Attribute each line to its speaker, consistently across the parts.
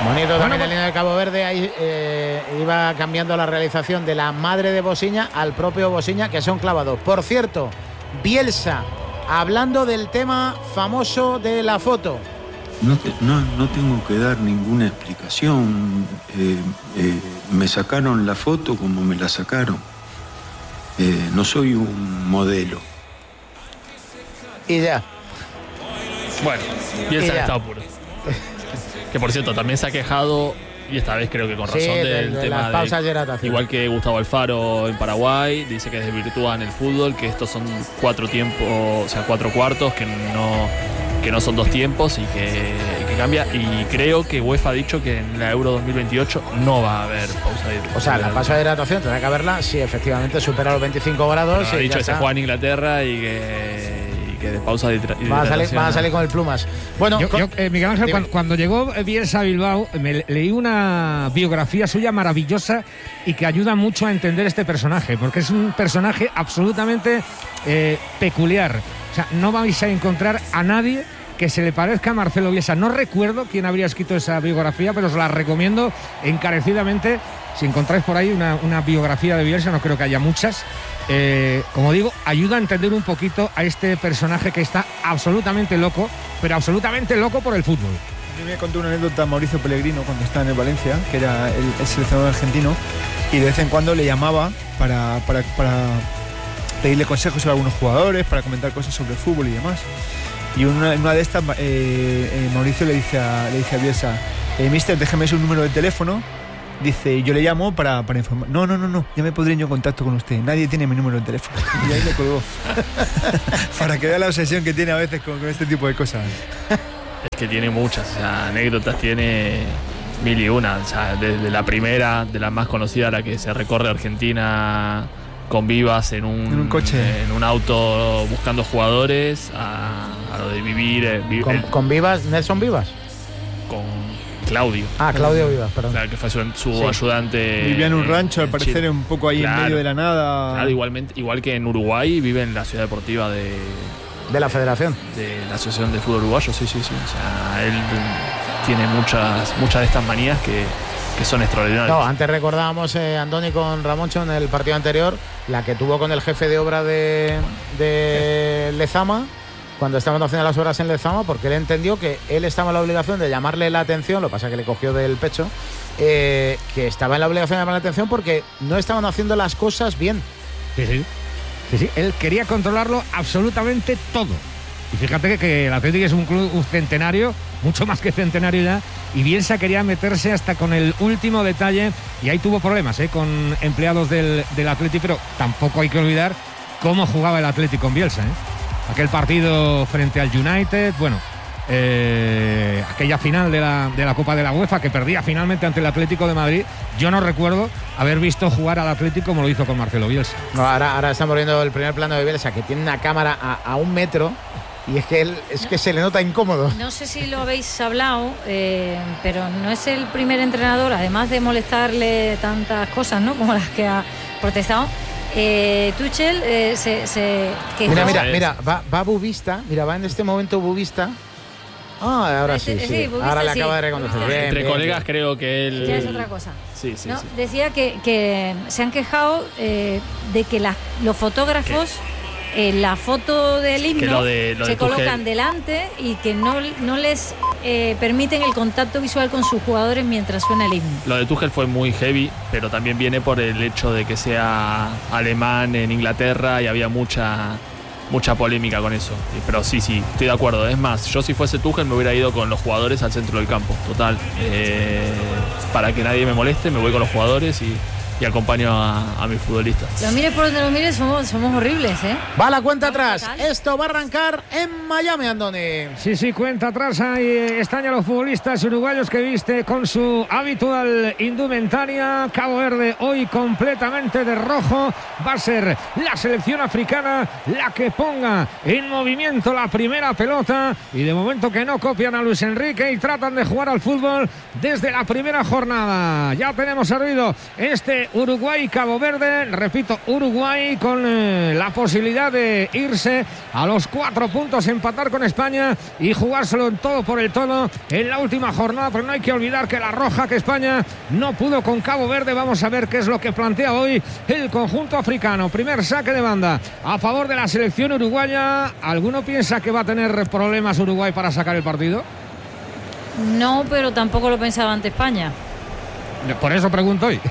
Speaker 1: Bonito también el niño de Cabo Verde. Ahí iba cambiando la realización de la madre de Bosiña al propio Bosiña, que son clavados. Por cierto, Bielsa, hablando del tema famoso de la foto.
Speaker 2: No tengo que dar ninguna explicación. Me sacaron la foto como me la sacaron. No soy un modelo.
Speaker 1: Y ya.
Speaker 3: Bueno, Bielsa está apuro. Que por cierto, también se ha quejado, y esta vez creo que con razón, del tema
Speaker 1: las pausas de hidratación.
Speaker 3: Igual que Gustavo Alfaro en Paraguay, dice que desvirtúan el fútbol, que estos son 4 tiempos, o sea, 4 cuartos, que no son 2 tiempos y que cambia. Y creo que UEFA ha dicho que en la Euro 2028 no va a haber pausa de hidratación.
Speaker 1: O sea, la pausa de hidratación tendrá que haberla si efectivamente supera los 25 grados.
Speaker 3: Ha dicho que se juega en Inglaterra y que de pausa de hidratación.
Speaker 1: Van a salir con el plumas. Bueno,
Speaker 4: Miguel Ángel, cuando llegó Bielsa a Bilbao, leí una biografía suya maravillosa y que ayuda mucho a entender este personaje, porque es un personaje absolutamente peculiar. O sea, no vais a encontrar a nadie que se le parezca a Marcelo Bielsa. No recuerdo quién habría escrito esa biografía, pero os la recomiendo encarecidamente. Si encontráis por ahí una biografía de Bielsa, no creo que haya muchas. Como digo, ayuda a entender un poquito a este personaje que está absolutamente loco, pero absolutamente loco por el fútbol.
Speaker 5: A mí me contó una anécdota Mauricio Pellegrino cuando estaba en el Valencia, que era el seleccionador argentino, y de vez en cuando le llamaba para pedirle consejos sobre algunos jugadores, para comentar cosas sobre el fútbol y demás. Y una de estas, Mauricio le dice a Bielsa, mister, déjeme su número de teléfono. Dice, yo le llamo para informar. No, ya me pondré yo en contacto con usted. Nadie tiene mi número de teléfono. Y ahí le colgó. Para que vea la obsesión que tiene a veces con este tipo de cosas.
Speaker 3: Es que tiene muchas, o sea, anécdotas tiene 1001. O sea, desde la primera, de la más conocida, la que se recorre Argentina con Vivas en un coche, en un auto buscando jugadores, a lo de vivir.
Speaker 1: ¿Con Vivas? ¿Nelson Vivas?
Speaker 3: Con Claudio.
Speaker 1: Claudio Vivas, perdón.
Speaker 3: O sea, que fue su ayudante.
Speaker 5: Vivía en un rancho, al parecer,
Speaker 3: Chile.
Speaker 5: Un poco ahí en medio de la nada.
Speaker 3: Claro, igual que en Uruguay, vive en la ciudad deportiva de
Speaker 1: la Federación.
Speaker 3: De la Asociación de Fútbol Uruguayo, sí. O sea, él tiene muchas de estas manías que son extraordinarias.
Speaker 1: No, antes recordábamos, Andoni, con Ramoncho en el partido anterior, la que tuvo con el jefe de obra de Lezama, cuando estaban haciendo las obras en Lezama, porque él entendió que él estaba en la obligación de llamarle la atención, lo que pasa es que le cogió del pecho, que estaba en la obligación de llamarle la atención porque no estaban haciendo las cosas bien.
Speaker 4: Sí, él quería controlarlo absolutamente todo. Y fíjate que el Atlético es un club centenario, mucho más que centenario ya, y Bielsa quería meterse hasta con el último detalle, y ahí tuvo problemas con empleados del Atlético, pero tampoco hay que olvidar cómo jugaba el Atlético con Bielsa, Aquel partido frente al United, aquella final de la Copa de la UEFA que perdía finalmente ante el Atlético de Madrid. Yo no recuerdo haber visto jugar al Atlético como lo hizo con Marcelo Bielsa.
Speaker 1: No, ahora estamos viendo el primer plano de Bielsa, que tiene una cámara a 1 metro, y es que se le nota incómodo.
Speaker 6: No sé si lo habéis hablado, pero no es el primer entrenador, además de molestarle tantas cosas, ¿no?, como las que ha protestado. Tuchel se quejó.
Speaker 1: Mira, va Bubista, va en este momento Bubista. Ahora sí.
Speaker 6: Bubista,
Speaker 1: ahora le acaba de reconocer.
Speaker 3: Entre colegas creo que él...
Speaker 6: Ya es otra cosa.
Speaker 3: Sí.
Speaker 6: Decía que se han quejado de que los fotógrafos... la foto del himno se colocan delante y que no les permiten el contacto visual con sus jugadores mientras suena el himno.
Speaker 3: Lo de Tuchel fue muy heavy, pero también viene por el hecho de que sea alemán en Inglaterra y había mucha polémica con eso. Pero sí, estoy de acuerdo. Es más, yo si fuese Tuchel me hubiera ido con los jugadores al centro del campo, total. Para que nadie me moleste, me voy con los jugadores y acompaño a mis futbolistas.
Speaker 6: Lo mires por donde lo mires, somos horribles,
Speaker 1: Va la cuenta atrás. Esto va a arrancar en Miami, Andoni.
Speaker 4: Sí, cuenta atrás. Ahí están ya los futbolistas uruguayos que viste con su habitual indumentaria. Cabo Verde hoy completamente de rojo. Va a ser la selección africana la que ponga en movimiento la primera pelota. Y de momento que no copian a Luis Enrique y tratan de jugar al fútbol desde la primera jornada. Ya tenemos servido este entre Uruguay y Cabo Verde. Repito, Uruguay con la posibilidad de irse a los 4 puntos, empatar con España y jugárselo en todo por el todo en la última jornada, pero no hay que olvidar que la roja que España no pudo con Cabo Verde. Vamos a ver qué es lo que plantea hoy el conjunto africano. Primer saque de banda a favor de la selección uruguaya. ¿Alguno piensa que va a tener problemas Uruguay para sacar el partido?
Speaker 6: No, pero tampoco lo pensaba ante España.
Speaker 4: Por eso pregunto hoy.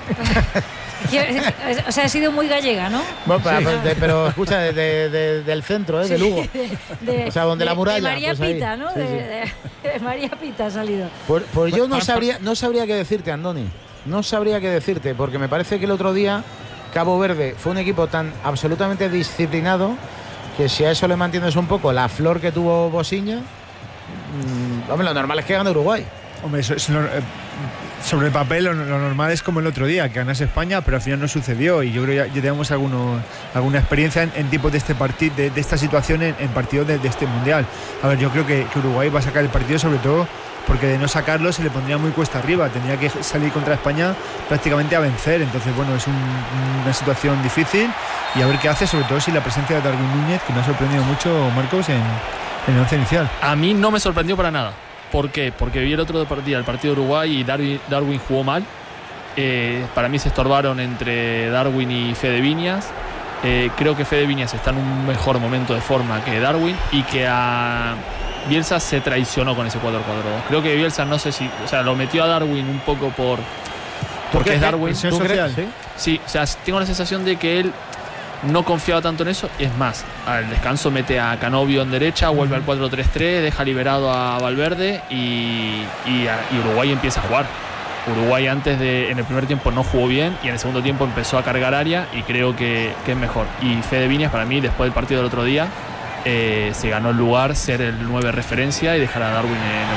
Speaker 6: O sea, ha sido muy gallega, ¿no?
Speaker 1: Bueno, pero escucha, del centro, de Lugo. O sea, donde la muralla.
Speaker 6: De María
Speaker 1: pues ahí.
Speaker 6: Pita, ¿no?
Speaker 1: Sí,
Speaker 6: de María Pita ha salido.
Speaker 1: Pues yo no sabría qué decirte, Andoni. No sabría qué decirte, porque me parece que el otro día Cabo Verde fue un equipo tan absolutamente disciplinado que si a eso le mantienes un poco la flor que tuvo Bosiña, hombre, lo normal es que gane Uruguay.
Speaker 5: Hombre, sobre el papel lo normal es como el otro día, que ganase España, pero al final no sucedió, y yo creo que ya tenemos alguna experiencia en tipos de este partido, de esta situación en partidos de este mundial. A ver, yo creo que Uruguay va a sacar el partido, sobre todo porque de no sacarlo se le pondría muy cuesta arriba, tendría que salir contra España prácticamente a vencer. Entonces, bueno, es una situación difícil, y a ver qué hace, sobre todo si la presencia de Darwin Núñez, que me ha sorprendido mucho, Marcos, en el once inicial.
Speaker 3: A mí no me sorprendió para nada. ¿Por qué? Porque vi el otro día, el partido de Uruguay, y Darwin jugó mal. Para mí se estorbaron entre Darwin y Fede Viñas. Creo que Fede Viñas está en un mejor momento de forma que Darwin, y que a Bielsa se traicionó con ese 4-4-2. Creo que Bielsa, no sé si, o sea, lo metió a Darwin un poco porque es Darwin.
Speaker 5: ¿Presión social?
Speaker 3: Sí, o sea, tengo la sensación de que él no confiaba tanto en eso. Es más, al descanso mete a Canovio en derecha, vuelve al 4-3-3, deja liberado a Valverde y Uruguay empieza a jugar. Uruguay en el primer tiempo no jugó bien, y en el segundo tiempo empezó a cargar área, y creo que es mejor. Y Fede Viñas, para mí, después del partido del otro día, se ganó el lugar, ser el 9 referencia y dejar a Darwin en el